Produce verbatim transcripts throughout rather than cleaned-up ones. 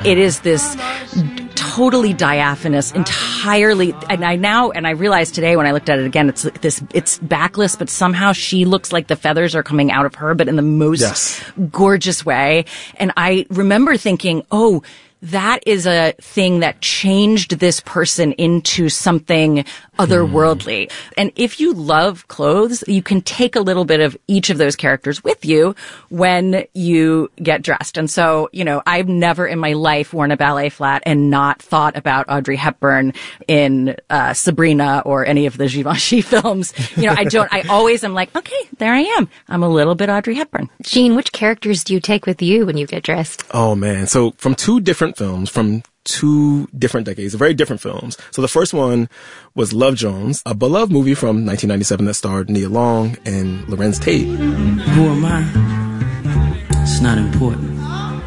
it is this totally diaphanous, entirely, and I now, and I realized today when I looked at it again, it's like this, it's backless, but somehow she looks like the feathers are coming out of her, but in the most yes. gorgeous way. And I remember thinking, oh, that is a thing that changed this person into something otherworldly. Mm. And if you love clothes, you can take a little bit of each of those characters with you when you get dressed. And so, you know, I've never in my life worn a ballet flat and not thought about Audrey Hepburn in uh, Sabrina or any of the Givenchy films. You know, I don't, I always am like, okay, there I am. I'm a little bit Audrey Hepburn. Jean, which characters do you take with you when you get dressed? Oh, man. So from two different films, from two different decades, very different films. So the first one was Love Jones, a beloved movie from nineteen ninety-seven that starred Nia Long and Lorenz Tate. Who am I? It's not important.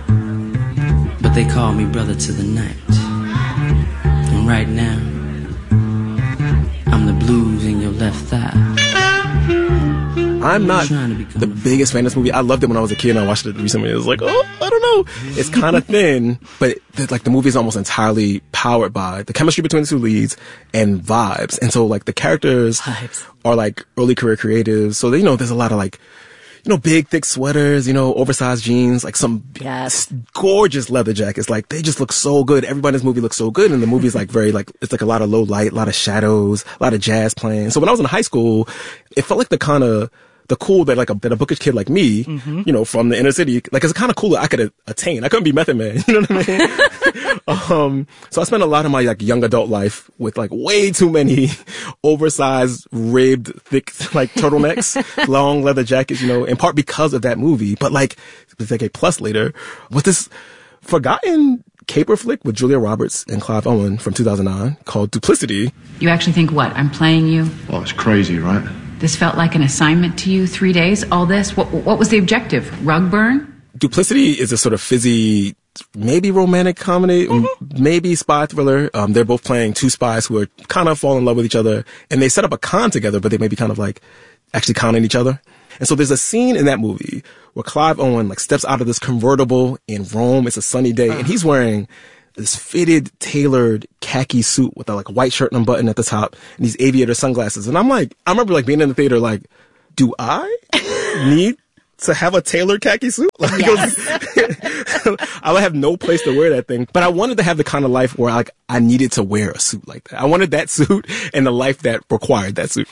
But they call me brother to the night. And right now, I'm the blues in your left thigh. I'm not the biggest fan of this movie. I loved it when I was a kid and I watched it recently. It was like, oh, I don't know. It's kind of thin, but the, like the movie is almost entirely powered by the chemistry between the two leads and vibes. And so like the characters vibes. Are like early career creatives. So, you know, there's a lot of like, you know, big, thick sweaters, you know, oversized jeans, like some yes. gorgeous leather jackets. Like, they just look so good. Everybody in this movie looks so good. And the movie's like very, like, it's like a lot of low light, a lot of shadows, a lot of jazz playing. So when I was in high school, it felt like the kind of, the cool that like a, that a bookish kid like me, mm-hmm. you know, from the inner city, like it's kind of cool that I could a- attain. I couldn't be Method Man, you know what I mean? um, so I spent a lot of my like young adult life with like way too many oversized, ribbed, thick like turtlenecks, long leather jackets, you know, in part because of that movie. But like a decade plus later, with this forgotten caper flick with Julia Roberts and Clive Owen from two thousand nine called Duplicity. You actually think what? I'm playing you? Well, it's crazy, right? This felt like an assignment to you, three days, all this? What, what was the objective? Rug burn? Duplicity is a sort of fizzy, maybe romantic comedy, mm-hmm. maybe spy thriller. Um, they're both playing two spies who are kind of fall in love with each other, and they set up a con together, but they may be kind of like actually conning each other. And so there's a scene in that movie where Clive Owen like steps out of this convertible in Rome. It's a sunny day, uh. and he's wearing this fitted, tailored khaki suit with a like white shirt and button at the top and these aviator sunglasses. And I'm like, I remember like being in the theater like, do I need to have a tailored khaki suit? Like, yes. I would have no place to wear that thing. But I wanted to have the kind of life where like I needed to wear a suit like that. I wanted that suit and the life that required that suit.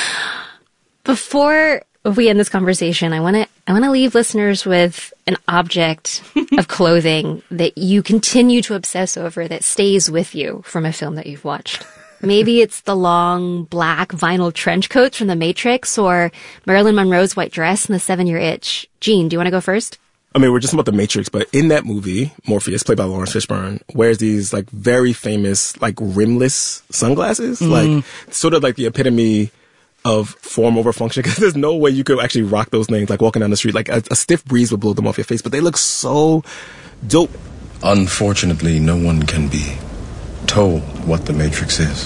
Before we end this conversation, I want to I want to leave listeners with an object of clothing that you continue to obsess over that stays with you from a film that you've watched. Maybe it's the long black vinyl trench coats from The Matrix or Marilyn Monroe's white dress in The Seven-Year Itch. Jean, do you want to go first? I mean, we're just about The Matrix, but in that movie, Morpheus, played by Lawrence Fishburne, wears these like very famous like rimless sunglasses, mm. like sort of like the epitome of form over function, because there's no way you could actually rock those things like walking down the street. Like a, a stiff breeze would blow them off your face, but they look so dope. Unfortunately, no one can be told what the Matrix is.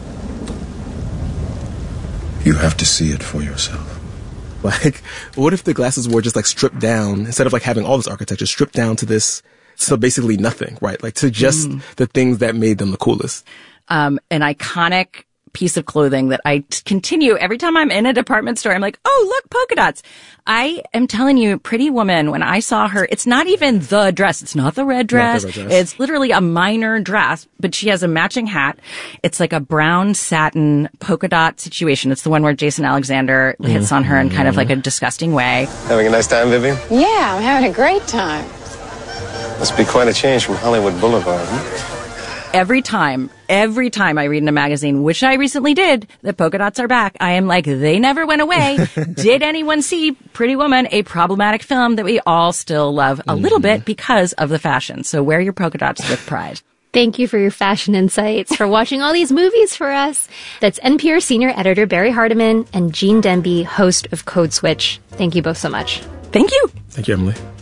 You have to see it for yourself. Like, what if the glasses were just like stripped down, instead of like having all this architecture, stripped down to this, so basically nothing, right? Like to just mm. the things that made them the coolest. Um, an iconic piece of clothing that I t- continue every time I'm in a department store. I'm like, oh, look, polka dots. I am telling you, Pretty Woman, when I saw her, it's not even the dress. It's not the red dress. The red dress. It's literally a minor dress, but she has a matching hat. It's like a brown satin polka dot situation. It's the one where Jason Alexander hits mm-hmm. on her in kind of like a disgusting way. Having a nice time, Vivian? Yeah, I'm having a great time. Must be quite a change from Hollywood Boulevard, huh? Every time, every time I read in a magazine, which I recently did, that polka dots are back, I am like, they never went away. Did anyone see Pretty Woman, a problematic film that we all still love a little bit because of the fashion? So wear your polka dots with pride. Thank you for your fashion insights, for watching all these movies for us. That's N P R senior editor Barry Hardiman and Jean Denby, host of Code Switch. Thank you both so much. Thank you. Thank you, Emily.